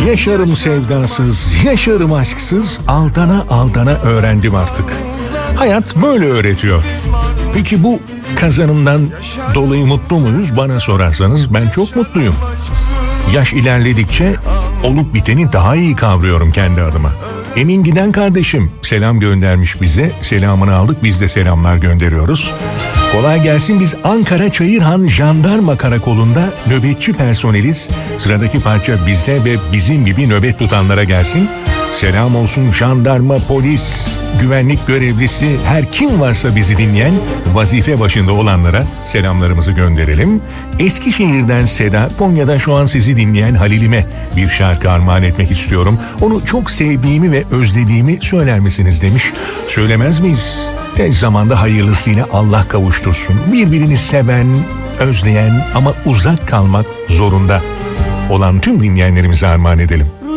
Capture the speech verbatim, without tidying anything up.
Yaşarım sevdasız, yaşarım aşksız, aldana aldana öğrendim artık. Hayat böyle öğretiyor. Peki bu kazanımdan dolayı mutlu muyuz? Bana sorarsanız ben çok mutluyum. Yaş ilerledikçe olup biteni daha iyi kavruyorum kendi adıma. Emin Giden kardeşim selam göndermiş bize. Selamını aldık, biz de selamlar gönderiyoruz. Kolay gelsin, biz Ankara Çayırhan Jandarma Karakolu'nda nöbetçi personeliz. Sıradaki parça bize ve bizim gibi nöbet tutanlara gelsin. Selam olsun jandarma, polis, güvenlik görevlisi, her kim varsa bizi dinleyen vazife başında olanlara selamlarımızı gönderelim. Eskişehir'den Seda, Konya'da şu an sizi dinleyen Halil'ime bir şarkı armağan etmek istiyorum. Onu çok sevdiğimi ve özlediğimi söyler misiniz demiş. Söylemez miyiz? Tez zamanda hayırlısıyla Allah kavuştursun. Birbirini seven, özleyen ama uzak kalmak zorunda olan tüm dinleyenlerimize armağan edelim.